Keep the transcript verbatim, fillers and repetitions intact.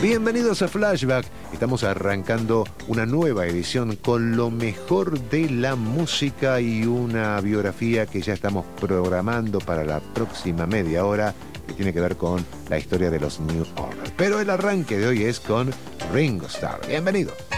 Bienvenidos a Flashback. Estamos arrancando una nueva edición con lo mejor de la música y una biografía que ya estamos programando para la próxima media hora, que tiene que ver con la historia de los New Order. Pero el arranque de hoy es con Ringo Starr. Bienvenido.